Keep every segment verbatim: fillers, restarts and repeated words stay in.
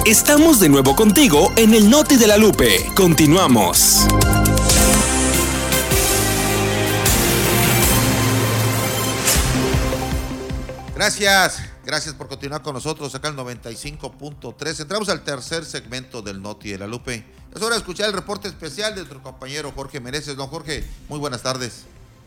Estamos de nuevo contigo en el Noti de la Lupe. Continuamos. Gracias, gracias por continuar con nosotros acá en noventa y cinco punto tres. Entramos al tercer segmento del Noti de la Lupe. Es hora de escuchar el reporte especial de nuestro compañero Jorge Meneses. Don Jorge, muy buenas tardes.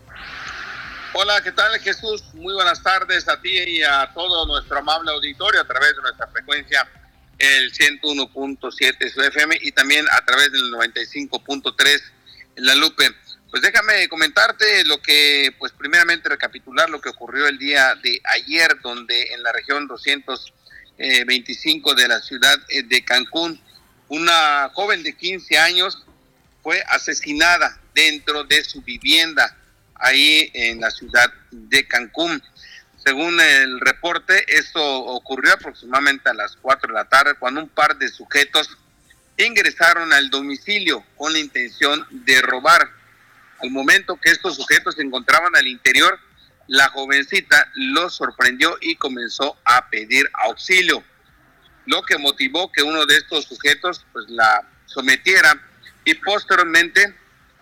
Hola, ¿qué tal, Jesús? Muy buenas tardes a ti y a todo nuestro amable auditorio a través de nuestra frecuencia, el ciento uno punto siete su F M, y también a través del noventa y cinco punto tres en La Lupe. Pues déjame comentarte lo que, pues primeramente recapitular lo que ocurrió el día de ayer, donde en la región doscientos veinticinco de la ciudad de Cancún, una joven de quince años fue asesinada dentro de su vivienda ahí en la ciudad de Cancún. Según el reporte, esto ocurrió aproximadamente a las cuatro de la tarde, cuando un par de sujetos ingresaron al domicilio con la intención de robar. Al momento que estos sujetos se encontraban al interior, la jovencita los sorprendió y comenzó a pedir auxilio, lo que motivó que uno de estos sujetos pues la sometiera y posteriormente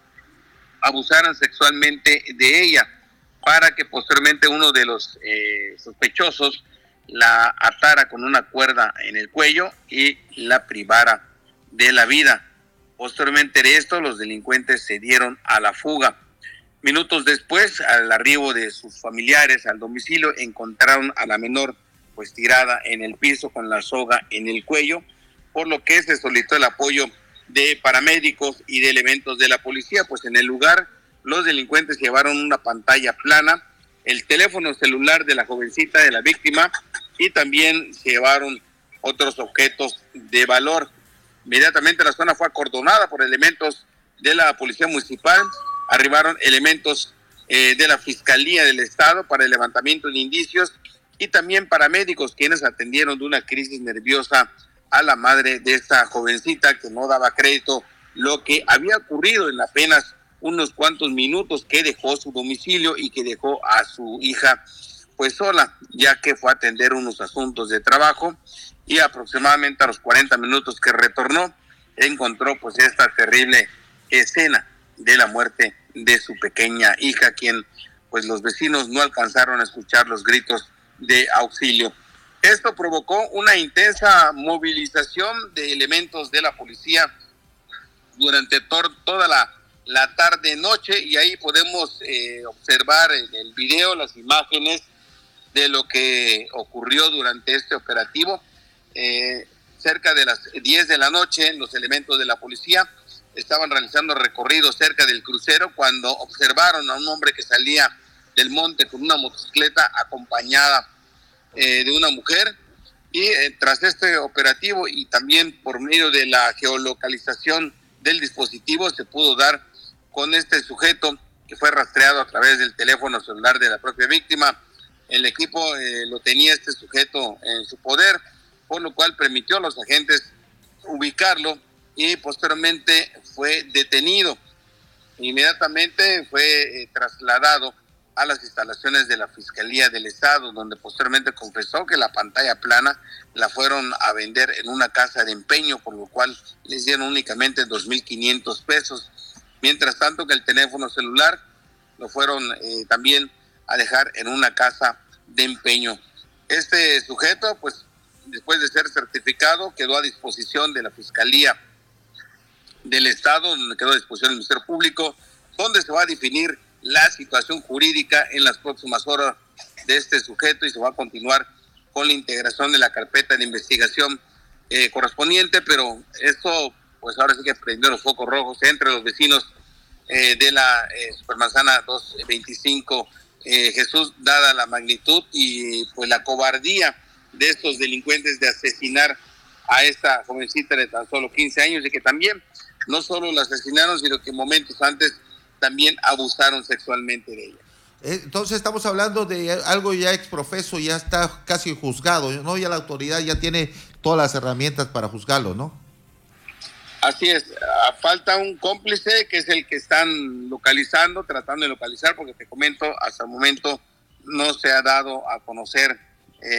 abusaran sexualmente de ella, para que posteriormente uno de los eh, sospechosos la atara con una cuerda en el cuello y la privara de la vida. Posteriormente de esto, los delincuentes se dieron a la fuga. Minutos después, al arribo de sus familiares al domicilio, encontraron a la menor pues tirada en el piso con la soga en el cuello, por lo que se solicitó el apoyo de paramédicos y de elementos de la policía. Pues en el lugar los delincuentes llevaron una pantalla plana, el teléfono celular de la jovencita, de la víctima, y también se llevaron otros objetos de valor. Inmediatamente la zona fue acordonada por elementos de la policía municipal, arribaron elementos eh, de la Fiscalía del Estado para el levantamiento de indicios y también paramédicos, quienes atendieron de una crisis nerviosa a la madre de esta jovencita, que no daba crédito lo que había ocurrido en apenas unos cuantos minutos que dejó su domicilio y que dejó a su hija pues sola, ya que fue a atender unos asuntos de trabajo, y aproximadamente a los cuarenta minutos que retornó encontró pues esta terrible escena de la muerte de su pequeña hija, quien pues los vecinos no alcanzaron a escuchar los gritos de auxilio. Esto provocó una intensa movilización de elementos de la policía durante to- toda la, la tarde-noche, y ahí podemos eh, observar en el video las imágenes de lo que ocurrió durante este operativo. Eh, cerca de las diez de la noche, los elementos de la policía estaban realizando recorridos cerca del crucero cuando observaron a un hombre que salía del monte con una motocicleta acompañada Eh, de una mujer, y eh, tras este operativo y también por medio de la geolocalización del dispositivo se pudo dar con este sujeto, que fue rastreado a través del teléfono celular de la propia víctima. El equipo eh, lo tenía este sujeto en su poder, por lo cual permitió a los agentes ubicarlo y posteriormente fue detenido. Inmediatamente fue eh, trasladado a las instalaciones de la Fiscalía del Estado, donde posteriormente confesó que la pantalla plana la fueron a vender en una casa de empeño, por lo cual les dieron únicamente dos mil quinientos pesos. Mientras tanto que el teléfono celular lo fueron eh, también a dejar en una casa de empeño. Este sujeto, pues, después de ser certificado, quedó a disposición de la Fiscalía del Estado, donde quedó a disposición del Ministerio Público, donde se va a definir la situación jurídica en las próximas horas de este sujeto, y se va a continuar con la integración de la carpeta de investigación eh, correspondiente. Pero esto, pues ahora sí que prendió los focos rojos entre los vecinos eh, de la eh, Supermanzana doscientos veinticinco, eh, Jesús, dada la magnitud y pues la cobardía de estos delincuentes de asesinar a esta jovencita de tan solo quince años, y que también no solo la asesinaron, sino que momentos antes también abusaron sexualmente de ella. Entonces estamos hablando de algo ya exprofeso, ya está casi juzgado, ¿no? Ya la autoridad ya tiene todas las herramientas para juzgarlo, ¿no? Así es, falta un cómplice que es el que están localizando, tratando de localizar, porque te comento, hasta el momento no se ha dado a conocer